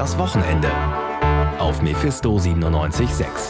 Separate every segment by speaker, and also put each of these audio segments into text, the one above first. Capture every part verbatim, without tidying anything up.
Speaker 1: das Wochenende auf Mephisto siebenundneunzig Komma sechs.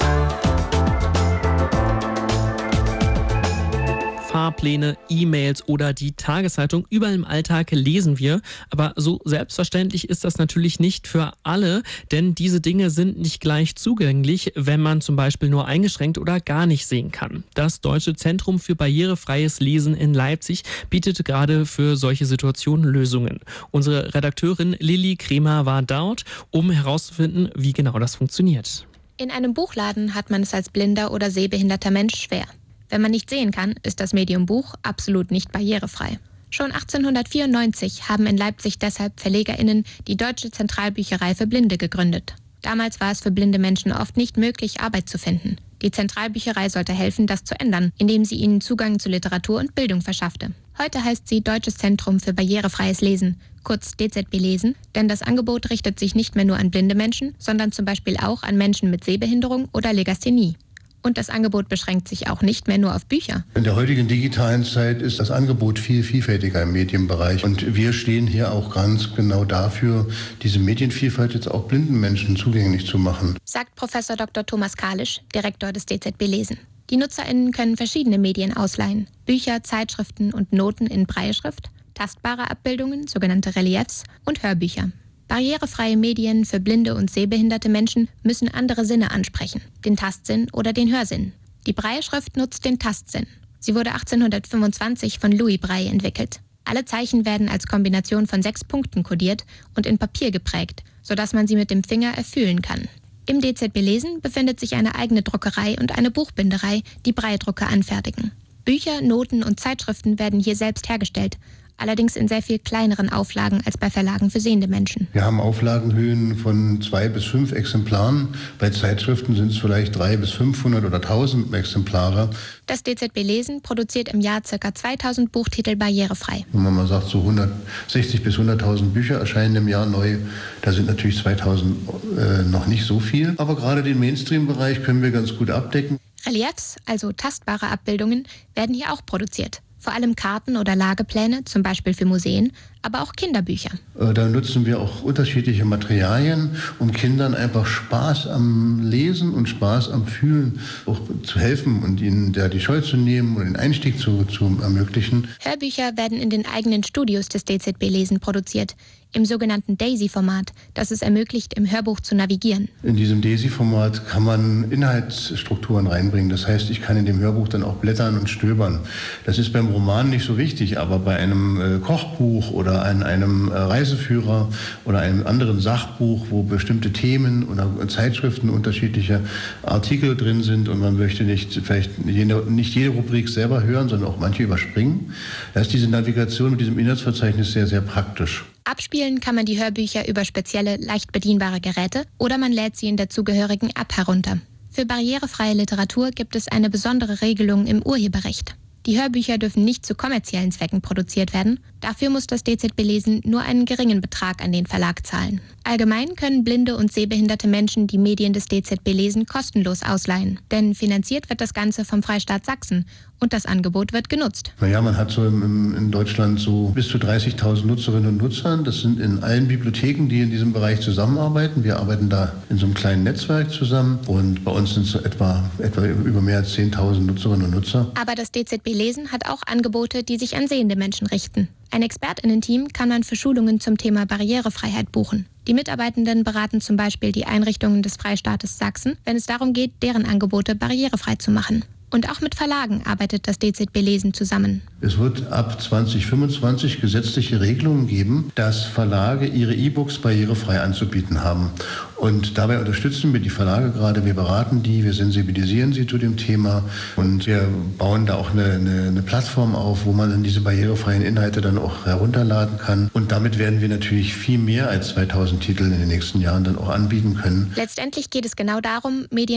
Speaker 2: Fahrpläne, E-Mails oder die Tageszeitung. Überall im Alltag lesen wir. Aber so selbstverständlich ist das natürlich nicht für alle, denn diese Dinge sind nicht gleich zugänglich, wenn man zum Beispiel nur eingeschränkt oder gar nicht sehen kann. Das Deutsche Zentrum für barrierefreies Lesen in Leipzig bietet gerade für solche Situationen Lösungen. Unsere Redakteurin Lilly Kremer war dort, um herauszufinden, wie genau das funktioniert.
Speaker 3: In einem Buchladen hat man es als blinder oder sehbehinderter Mensch schwer. Wenn man nicht sehen kann, ist das Medium Buch absolut nicht barrierefrei. Schon achtzehnhundertvierundneunzig haben in Leipzig deshalb VerlegerInnen die Deutsche Zentralbücherei für Blinde gegründet. Damals war es für blinde Menschen oft nicht möglich, Arbeit zu finden. Die Zentralbücherei sollte helfen, das zu ändern, indem sie ihnen Zugang zu Literatur und Bildung verschaffte. Heute heißt sie Deutsches Zentrum für barrierefreies Lesen, kurz D Z B Lesen, denn das Angebot richtet sich nicht mehr nur an blinde Menschen, sondern zum Beispiel auch an Menschen mit Sehbehinderung oder Legasthenie. Und das Angebot beschränkt sich auch nicht mehr nur auf Bücher.
Speaker 4: In der heutigen digitalen Zeit ist das Angebot viel vielfältiger im Medienbereich. Und wir stehen hier auch ganz genau dafür, diese Medienvielfalt jetzt auch blinden Menschen zugänglich zu machen.
Speaker 3: Sagt Professor Doktor Thomas Kalisch, Direktor des D Z B Lesen. Die NutzerInnen können verschiedene Medien ausleihen. Bücher, Zeitschriften und Noten in Brailleschrift, tastbare Abbildungen, sogenannte Reliefs und Hörbücher. Barrierefreie Medien für blinde und sehbehinderte Menschen müssen andere Sinne ansprechen, den Tastsinn oder den Hörsinn. Die Brailleschrift nutzt den Tastsinn. Sie wurde achtzehnhundertfünfundzwanzig von Louis Braille entwickelt. Alle Zeichen werden als Kombination von sechs Punkten kodiert und in Papier geprägt, sodass man sie mit dem Finger erfühlen kann. Im D Z B Lesen befindet sich eine eigene Druckerei und eine Buchbinderei, die Braille-Drucker anfertigen. Bücher, Noten und Zeitschriften werden hier selbst hergestellt, allerdings in sehr viel kleineren Auflagen als bei Verlagen für sehende Menschen.
Speaker 4: Wir haben Auflagenhöhen von zwei bis fünf Exemplaren. Bei Zeitschriften sind es vielleicht drei bis fünfhundert oder tausend Exemplare.
Speaker 3: Das D Z B Lesen produziert im Jahr ca. zweitausend Buchtitel barrierefrei.
Speaker 4: Wenn man mal sagt, so hundertsechzig bis hunderttausend Bücher erscheinen im Jahr neu, da sind natürlich zweitausend äh, noch nicht so viel. Aber gerade den Mainstream-Bereich können wir ganz gut abdecken.
Speaker 3: Reliefs, also tastbare Abbildungen, werden hier auch produziert. Vor allem Karten oder Lagepläne, zum Beispiel für Museen, aber auch Kinderbücher.
Speaker 4: Da nutzen wir auch unterschiedliche Materialien, um Kindern einfach Spaß am Lesen und Spaß am Fühlen auch zu helfen und ihnen da die Scheu zu nehmen und den Einstieg zu, zu ermöglichen.
Speaker 3: Hörbücher werden in den eigenen Studios des D Z B Lesen produziert, im sogenannten DAISY-Format, das es ermöglicht, im Hörbuch zu navigieren.
Speaker 4: In diesem DAISY-Format kann man Inhaltsstrukturen reinbringen. Das heißt, ich kann in dem Hörbuch dann auch blättern und stöbern. Das ist beim Roman nicht so wichtig, aber bei einem äh, Kochbuch oder an einem äh, Reiseführer oder einem anderen Sachbuch, wo bestimmte Themen oder Zeitschriften unterschiedliche Artikel drin sind und man möchte nicht vielleicht jede, nicht jede Rubrik selber hören, sondern auch manche überspringen, da ist diese Navigation mit diesem Inhaltsverzeichnis sehr, sehr praktisch.
Speaker 3: Abspielen kann man die Hörbücher über spezielle, leicht bedienbare Geräte oder man lädt sie in der zugehörigen App herunter. Für barrierefreie Literatur gibt es eine besondere Regelung im Urheberrecht. Die Hörbücher dürfen nicht zu kommerziellen Zwecken produziert werden. Dafür muss das D Z B Lesen nur einen geringen Betrag an den Verlag zahlen. Allgemein können blinde und sehbehinderte Menschen die Medien des D Z B Lesen kostenlos ausleihen. Denn finanziert wird das Ganze vom Freistaat Sachsen und das Angebot wird genutzt.
Speaker 4: Naja, man hat so im, in Deutschland so bis zu dreißigtausend Nutzerinnen und Nutzer. Das sind in allen Bibliotheken, die in diesem Bereich zusammenarbeiten. Wir arbeiten da in so einem kleinen Netzwerk zusammen und bei uns sind es so etwa, etwa über mehr als zehntausend Nutzerinnen und Nutzer.
Speaker 3: Aber das D Z B Lesen hat auch Angebote, die sich an sehende Menschen richten. Ein ExpertInnen-Team kann man für Schulungen zum Thema Barrierefreiheit buchen. Die Mitarbeitenden beraten zum Beispiel die Einrichtungen des Freistaates Sachsen, wenn es darum geht, deren Angebote barrierefrei zu machen. Und auch mit Verlagen arbeitet das D Z B Lesen zusammen.
Speaker 4: Es wird ab zwanzig fünfundzwanzig gesetzliche Regelungen geben, dass Verlage ihre E-Books barrierefrei anzubieten haben. Und dabei unterstützen wir die Verlage gerade, wir beraten die, wir sensibilisieren sie zu dem Thema und wir bauen da auch eine, eine, eine Plattform auf, wo man dann diese barrierefreien Inhalte dann auch herunterladen kann. Und damit werden wir natürlich viel mehr als zweitausend Titel in den nächsten Jahren dann auch anbieten können.
Speaker 3: Letztendlich geht es genau darum, Medien